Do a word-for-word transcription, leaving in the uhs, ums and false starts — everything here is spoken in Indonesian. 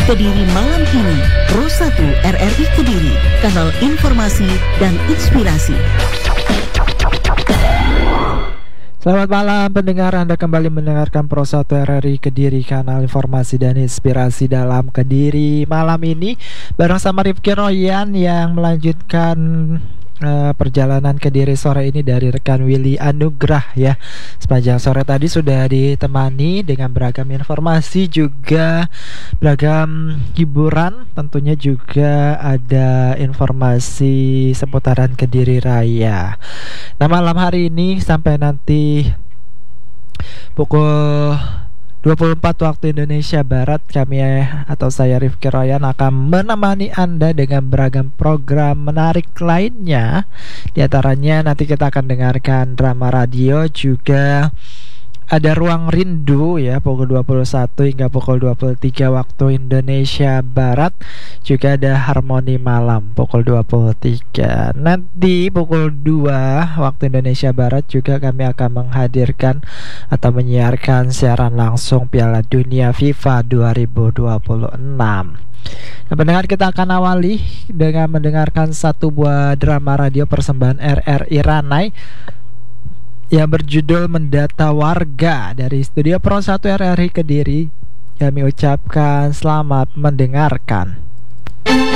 Kediri malam ini, Pro satu R R I Kediri, kanal informasi dan inspirasi. Selamat malam pendengar, Anda kembali mendengarkan Pro satu R R I Kediri, kanal informasi dan inspirasi dalam Kediri malam ini. Bareng sama Rifki Royan yang melanjutkan uh, perjalanan Kediri sore ini dari rekan Willy Anugrah ya. Sepanjang sore tadi sudah ditemani dengan beragam informasi, juga beragam hiburan. Tentunya juga ada informasi seputaran Kediri Raya. Nah, malam hari ini sampai nanti pukul dua puluh empat waktu Indonesia Barat, kami atau saya Rifki Royan akan menemani Anda dengan beragam program menarik lainnya. Di antaranya nanti kita akan dengarkan drama radio, juga ada Ruang Rindu ya pukul dua puluh satu hingga pukul dua puluh tiga waktu Indonesia Barat. Juga ada Harmoni Malam pukul dua puluh tiga. Nanti pukul dua waktu Indonesia Barat juga kami akan menghadirkan atau menyiarkan siaran langsung Piala Dunia FIFA dua ribu dua puluh enam. Nah, pendengar, kita akan awali dengan mendengarkan satu buah drama radio persembahan R R I Ranai yang berjudul Mendata Warga. Dari studio Pro satu R R I Kediri, kami ucapkan selamat mendengarkan.